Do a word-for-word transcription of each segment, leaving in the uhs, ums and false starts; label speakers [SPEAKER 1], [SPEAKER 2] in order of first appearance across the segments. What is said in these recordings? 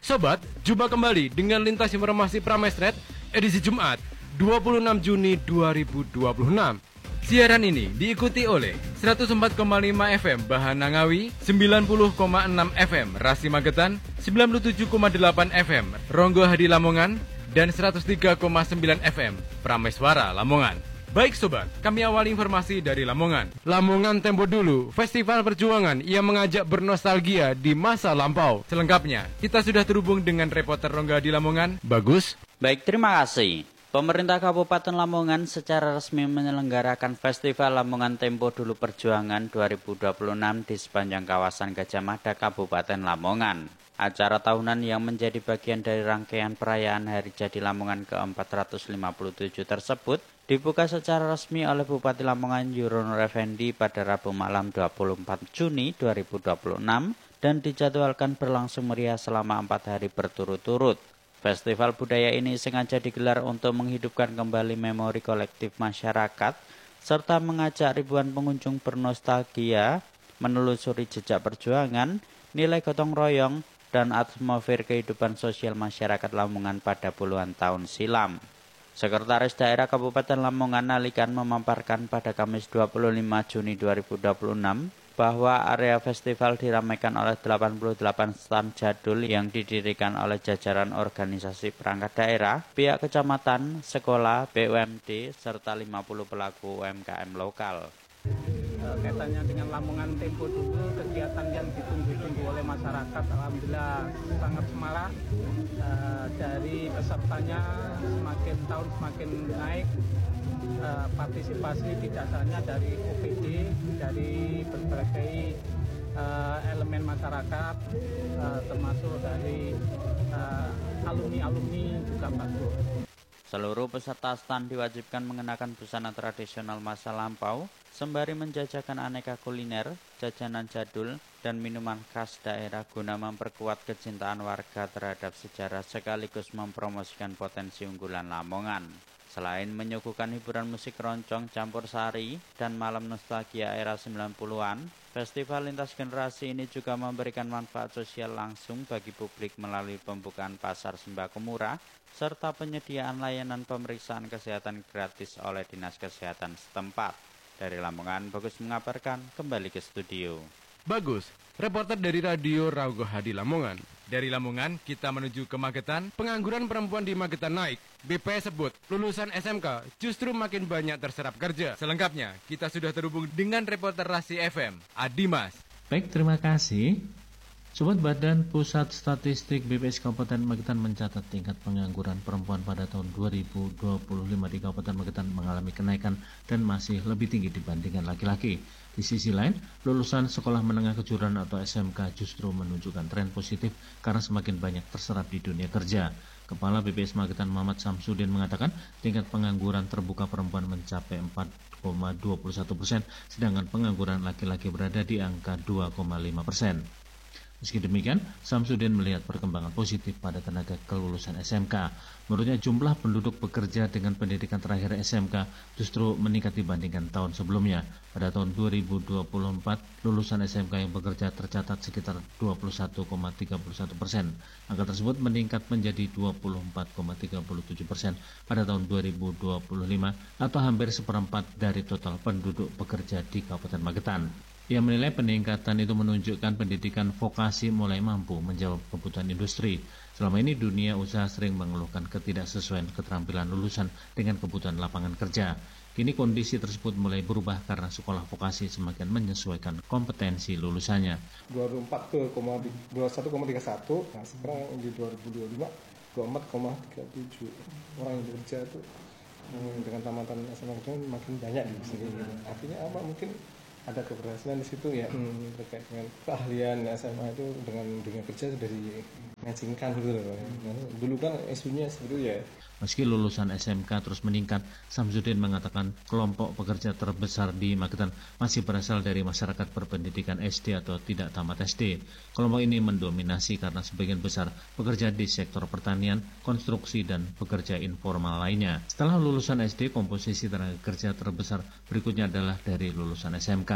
[SPEAKER 1] Sobat, jumpa kembali dengan Lintas Informasi Pramestret edisi Jumat dua puluh enam Juni dua ribu dua puluh enam. Siaran ini diikuti oleh seratus empat koma lima F M Bahana Ngawi, sembilan puluh koma enam F M Rasi Magetan, sembilan puluh tujuh koma delapan F M Ronggo Hadi Lamongan, dan seratus tiga koma sembilan F M Prameswara Lamongan. Baik sobat, kami awali informasi dari Lamongan. Lamongan tempo dulu, festival perjuangan yang mengajak bernostalgia di masa lampau. Selengkapnya, kita sudah terhubung dengan reporter Ronggo Hadi Lamongan. Bagus.
[SPEAKER 2] Baik, terima kasih. Pemerintah Kabupaten Lamongan secara resmi menyelenggarakan Festival Lamongan Tempo Dulu Perjuangan dua ribu dua puluh enam di sepanjang kawasan Gajah Mada, Kabupaten Lamongan. Acara tahunan yang menjadi bagian dari rangkaian perayaan Hari Jadi Lamongan ke empat ratus lima puluh tujuh tersebut dibuka secara resmi oleh Bupati Lamongan Yuronur Effendi pada Rabu malam dua puluh empat Juni dua ribu dua puluh enam dan dijadwalkan berlangsung meriah selama empat hari berturut-turut. Festival budaya ini sengaja digelar untuk menghidupkan kembali memori kolektif masyarakat serta mengajak ribuan pengunjung bernostalgia, menelusuri jejak perjuangan, nilai gotong royong, dan atmosfer kehidupan sosial masyarakat Lamongan pada puluhan tahun silam. Sekretaris Daerah Kabupaten Lamongan Nalikan memaparkan pada Kamis dua puluh lima Juni dua ribu dua puluh enam bahwa area festival diramaikan oleh delapan puluh delapan stand jadul yang didirikan oleh jajaran organisasi perangkat daerah, pihak kecamatan, sekolah, B U M D, serta lima puluh pelaku U M K M lokal.
[SPEAKER 3] Kaitannya dengan Lamongan Tempo Dulu, kegiatan yang ditunggu-tunggu oleh masyarakat alhamdulillah sangat semarak. E, dari pesertanya semakin tahun semakin naik, e, partisipasi tidak hanya dari O P D, dari berbagai e, elemen masyarakat, e, termasuk dari e, alumni-alumni juga bagus.
[SPEAKER 2] Seluruh peserta stand diwajibkan mengenakan busana tradisional masa lampau, sembari menjajakan aneka kuliner, jajanan jadul, dan minuman khas daerah guna memperkuat kecintaan warga terhadap sejarah sekaligus mempromosikan potensi unggulan Lamongan. Selain menyuguhkan hiburan musik roncong campur sari dan malam nostalgia era sembilan puluhan, festival lintas generasi ini juga memberikan manfaat sosial langsung bagi publik melalui pembukaan pasar sembako murah, serta penyediaan layanan pemeriksaan kesehatan gratis oleh Dinas Kesehatan setempat. Dari Lamongan, Bagus mengabarkan, kembali ke studio.
[SPEAKER 1] Bagus, reporter dari Radio Ronggo Hadi Lamongan. Dari Lamongan, kita menuju ke Magetan. Pengangguran perempuan di Magetan naik. B P S sebut, lulusan S M K justru makin banyak terserap kerja. Selengkapnya, kita sudah terhubung dengan reporter Rasi F M, Adimas.
[SPEAKER 4] Baik, terima kasih. Sobat, Badan Pusat Statistik B P S Kabupaten Magetan mencatat tingkat pengangguran perempuan pada tahun dua ribu dua puluh lima di Kabupaten Magetan mengalami kenaikan dan masih lebih tinggi dibandingkan laki-laki. Di sisi lain, lulusan sekolah menengah kejuruan atau S M K justru menunjukkan tren positif karena semakin banyak terserap di dunia kerja. Kepala B P S Magetan Muhammad Samsudin mengatakan tingkat pengangguran terbuka perempuan mencapai empat koma dua puluh satu persen, sedangkan pengangguran laki-laki berada di angka dua koma lima persen. Meski demikian, Samsudin melihat perkembangan positif pada tenaga kelulusan S M K. Menurutnya jumlah penduduk bekerja dengan pendidikan terakhir S M K justru meningkat dibandingkan tahun sebelumnya. Pada tahun dua ribu dua puluh empat, lulusan S M K yang bekerja tercatat sekitar dua puluh satu koma tiga satu persen. Angka tersebut meningkat menjadi dua puluh empat koma tiga tujuh persen pada tahun dua ribu dua puluh lima atau hampir seperempat dari total penduduk bekerja di Kabupaten Magetan. Ia menilai peningkatan itu menunjukkan pendidikan vokasi mulai mampu menjawab kebutuhan industri. Selama ini dunia usaha sering mengeluhkan ketidaksesuaian keterampilan lulusan dengan kebutuhan lapangan kerja. Kini kondisi tersebut mulai berubah karena sekolah vokasi semakin menyesuaikan kompetensi lulusannya.
[SPEAKER 5] dua ribu empat ke dua puluh satu koma tiga satu, nah sekarang di dua ribu dua puluh lima dua puluh empat koma tiga tujuh. Orang yang bekerja itu dengan tamatan S M K makin banyak di sini. Artinya apa? Mungkin ada keberhasilan di situ ya, hmm, terkait dengan keahlian S M A itu dengan dunia kerja sudah dimatchingkan gitu loh. Dulu kan isunya seperti itu ya.
[SPEAKER 4] Meski lulusan S M K terus meningkat, Samsudin mengatakan kelompok pekerja terbesar di Magetan masih berasal dari masyarakat berpendidikan S D atau tidak tamat S D. Kelompok ini mendominasi karena sebagian besar bekerja di sektor pertanian, konstruksi, dan pekerja informal lainnya. Setelah lulusan S D, komposisi tenaga kerja terbesar berikutnya adalah dari lulusan S M K.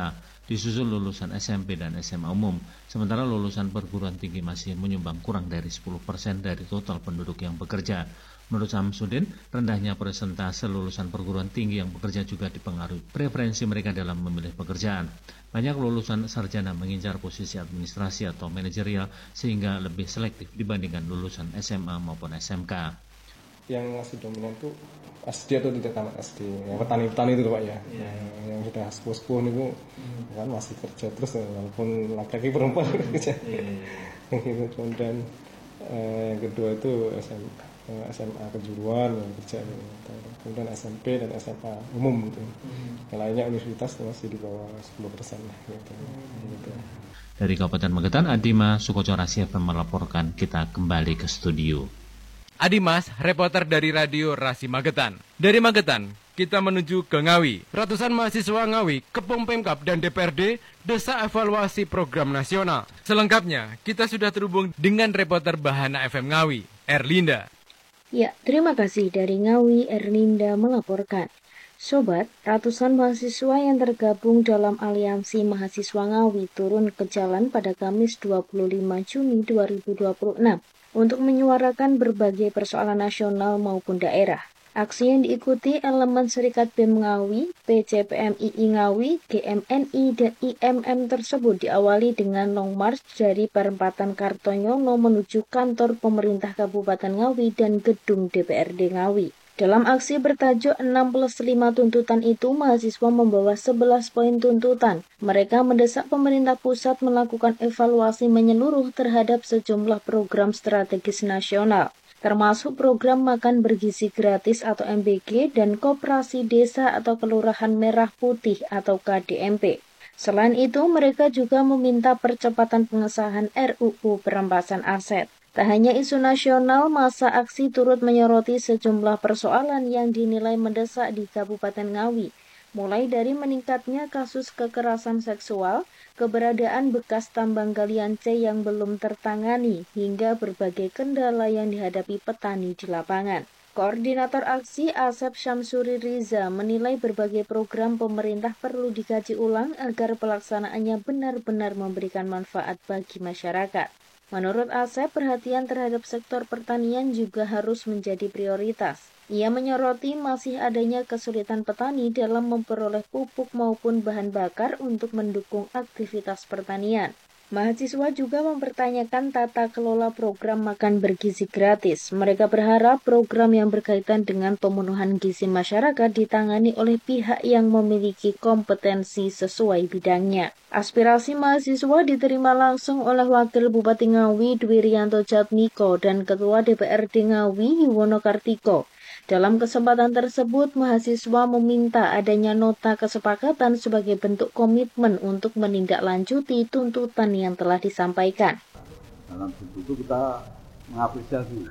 [SPEAKER 4] K, disusul lulusan S M P dan S M A umum, sementara lulusan perguruan tinggi masih menyumbang kurang dari sepuluh persen dari total penduduk yang bekerja. Menurut Samsudin, rendahnya persentase lulusan perguruan tinggi yang bekerja juga dipengaruhi preferensi mereka dalam memilih pekerjaan. Banyak lulusan sarjana mengincar posisi administrasi atau manajerial sehingga lebih selektif dibandingkan lulusan S M A maupun S M K.
[SPEAKER 5] Yang masih dominan tuh S D atau tidak tamat S D, yang petani-petani itu Pak ya, yeah. yang, yang sudah sepuh-sepuh itu mm. kan masih kerja terus walaupun laki-laki perempuan kerja. Yeah. Gitu. Kemudian eh, yang kedua itu S M, eh, S M A kejuruan yang kerja, gitu. Kemudian S M P dan S M A umum gitu. Mm. Yang lainnya universitas masih di bawah sepuluh persen lah gitu. Mm. Gitu.
[SPEAKER 4] Dari Kabupaten Magetan, Adima Sukoco Rasi F M melaporkan. Kita kembali ke studio.
[SPEAKER 1] Adimas, reporter dari Radio Rasi Magetan. Dari Magetan, kita menuju ke Ngawi. Ratusan mahasiswa Ngawi, Kepung Pemkab dan D P R D desa evaluasi program nasional. Selengkapnya, kita sudah terhubung dengan reporter Bahana F M Ngawi, Erlinda.
[SPEAKER 6] Ya, terima kasih dari Ngawi, Erlinda melaporkan. Sobat, ratusan mahasiswa yang tergabung dalam Aliansi Mahasiswa Ngawi turun ke jalan pada Kamis dua puluh lima Juni dua ribu dua puluh enam. Untuk menyuarakan berbagai persoalan nasional maupun daerah. Aksi yang diikuti elemen Serikat B E M Ngawi, P C P M I I Ngawi, G M N I, dan I M M tersebut diawali dengan long march dari perempatan Kartonyono menuju kantor pemerintah Kabupaten Ngawi dan gedung D P R D Ngawi. Dalam aksi bertajuk enam plus lima tuntutan itu, mahasiswa membawa sebelas poin tuntutan. Mereka mendesak pemerintah pusat melakukan evaluasi menyeluruh terhadap sejumlah program strategis nasional, termasuk program makan bergizi gratis atau M B G dan koperasi desa atau kelurahan merah putih atau K D M P. Selain itu, mereka juga meminta percepatan pengesahan R U U perampasan aset. Tak hanya isu nasional, masa aksi turut menyoroti sejumlah persoalan yang dinilai mendesak di Kabupaten Ngawi, mulai dari meningkatnya kasus kekerasan seksual, keberadaan bekas tambang galian C yang belum tertangani, hingga berbagai kendala yang dihadapi petani di lapangan. Koordinator aksi Asep Syamsuri Riza menilai berbagai program pemerintah perlu dikaji ulang agar pelaksanaannya benar-benar memberikan manfaat bagi masyarakat. Menurut Asep, perhatian terhadap sektor pertanian juga harus menjadi prioritas. Ia menyoroti masih adanya kesulitan petani dalam memperoleh pupuk maupun bahan bakar untuk mendukung aktivitas pertanian. Mahasiswa juga mempertanyakan tata kelola program makan bergizi gratis. Mereka berharap program yang berkaitan dengan pemenuhan gizi masyarakat ditangani oleh pihak yang memiliki kompetensi sesuai bidangnya. Aspirasi mahasiswa diterima langsung oleh Wakil Bupati Ngawi Dwi Rianto Jatmiko dan Ketua D P R D Ngawi Yuwono Kartiko. Dalam kesempatan tersebut, mahasiswa meminta adanya nota kesepakatan sebagai bentuk komitmen untuk menindaklanjuti tuntutan yang telah disampaikan.
[SPEAKER 7] Dalam bentuk itu kita mengapresiasi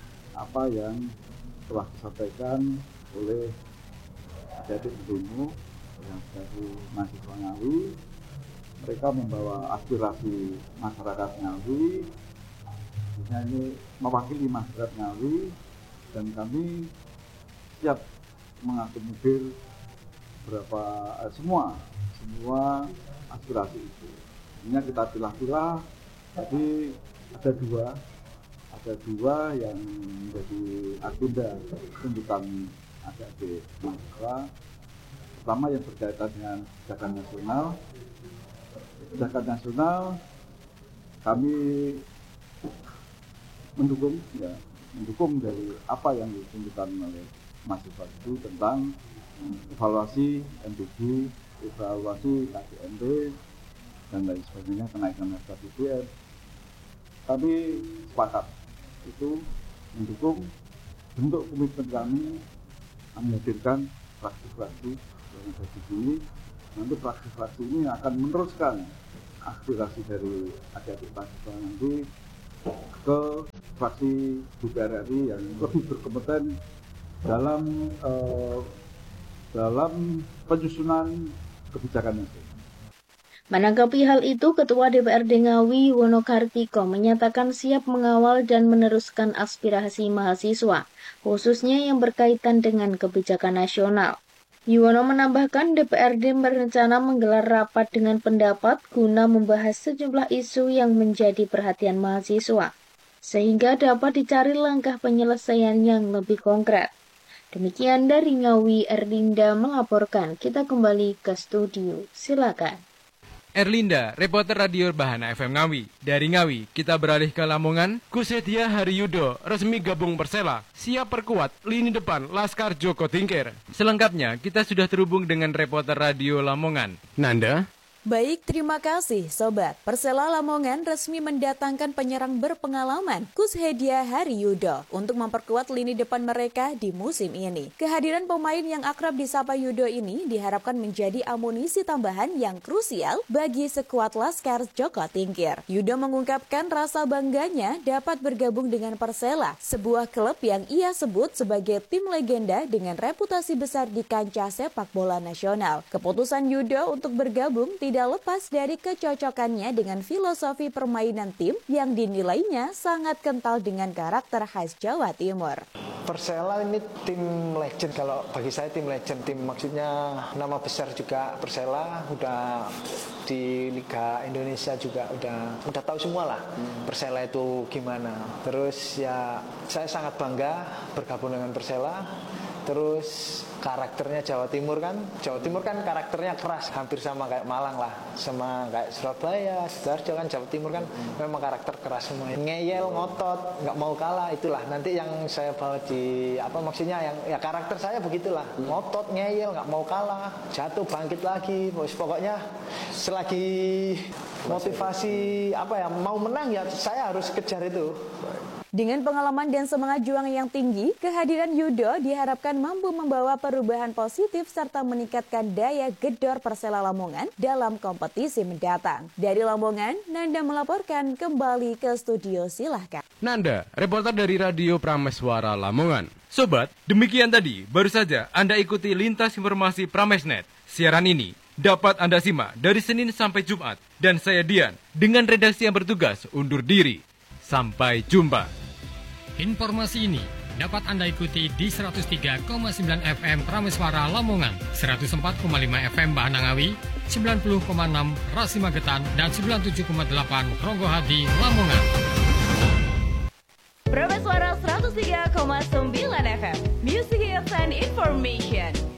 [SPEAKER 7] apa yang telah disampaikan oleh adik-adik demo yang dari mahasiswa Ngawi. Mereka membawa aspirasi masyarakat Ngawi, ini mewakili masyarakat Ngawi, dan kami siap mengakomodir berapa eh, semua semua aspirasi itu. Ini kita pilah-pilah. Tadi ada dua, ada dua yang menjadi agenda tuntutan adik-adik mahasiswa. Pertama yang berkaitan dengan kebijakan nasional. Kebijakan nasional kami mendukung, ya, mendukung dari apa yang dituntutkan oleh mahasiswa itu tentang evaluasi M B G, evaluasi K D M P, dan lain sebagainya, kenaikan harga B B M. Kami sepakat itu mendukung. Bentuk komitmen kami menghadirkan fraksi-fraksi yang ada di sini. Nanti fraksi-fraksi ini akan meneruskan aspirasi dari adik-adik mahasiswa nanti ke fraksi D P R R I yang lebih berkompeten dalam uh, dalam penyusunan kebijakan nasional.
[SPEAKER 6] Menanggapi hal itu, Ketua D P R D Ngawi Yuwono Kartiko menyatakan siap mengawal dan meneruskan aspirasi mahasiswa, khususnya yang berkaitan dengan kebijakan nasional. Yuwono menambahkan D P R D berencana menggelar rapat dengan pendapat guna membahas sejumlah isu yang menjadi perhatian mahasiswa, sehingga dapat dicari langkah penyelesaian yang lebih konkret. Demikian dari Ngawi, Erlinda melaporkan. Kita kembali ke studio. Silakan.
[SPEAKER 1] Erlinda, reporter radio Bahana F M Ngawi. Dari Ngawi, kita beralih ke Lamongan. Kussedia Haryudo resmi gabung Persela, siap perkuat lini depan Laskar Joko Tingkir. Selengkapnya, kita sudah terhubung dengan reporter radio Lamongan, Nanda.
[SPEAKER 8] Baik, terima kasih Sobat. Persela Lamongan resmi mendatangkan penyerang berpengalaman Kussedia Haryudo untuk memperkuat lini depan mereka di musim ini. Kehadiran pemain yang akrab disapa Yudo ini diharapkan menjadi amunisi tambahan yang krusial bagi skuad Laskar Joko Tingkir. Yudo mengungkapkan rasa bangganya dapat bergabung dengan Persela, sebuah klub yang ia sebut sebagai tim legenda dengan reputasi besar di kancah sepak bola nasional. Keputusan Yudo untuk bergabung tidak tidak lepas dari kecocokannya dengan filosofi permainan tim yang dinilainya sangat kental dengan karakter khas Jawa Timur.
[SPEAKER 9] Persela ini tim legend, kalau bagi saya tim legend, tim maksudnya nama besar juga. Persela udah di Liga Indonesia juga udah udah tahu semua lah Persela itu gimana. Terus ya saya sangat bangga bergabung dengan Persela. Terus karakternya Jawa Timur kan, Jawa Timur kan karakternya keras, hampir sama kayak Malang lah, sama kayak Surabaya, Sidoarjo kan Jawa Timur kan memang karakter keras semua. Ngeyel, ngotot, nggak mau kalah, itulah nanti yang saya bawa di apa maksudnya yang ya karakter saya begitulah, ngotot, ngeyel, nggak mau kalah, jatuh bangkit lagi, pokoknya selagi motivasi apa ya mau menang ya saya harus kejar itu.
[SPEAKER 8] Dengan pengalaman dan semangat juang yang tinggi, kehadiran Yudo diharapkan mampu membawa perubahan positif serta meningkatkan daya gedor Persela Lamongan dalam kompetisi mendatang. Dari Lamongan, Nanda melaporkan kembali ke studio, silahkan.
[SPEAKER 1] Nanda, reporter dari Radio Prameswara Lamongan. Sobat, demikian tadi baru saja Anda ikuti lintas informasi Pramesnet. Siaran ini dapat Anda simak dari Senin sampai Jumat. Dan saya Dian, dengan redaksi yang bertugas undur diri. Sampai jumpa.
[SPEAKER 10] Informasi ini dapat Anda ikuti di seratus tiga koma sembilan F M Prameswara Lamongan, seratus empat koma lima F M Bahana Ngawi, sembilan puluh koma enam Rasi Magetan, dan sembilan puluh tujuh koma delapan Ronggohadi Lamongan.
[SPEAKER 11] Prameswara seratus tiga koma sembilan F M, Music Hits and Information.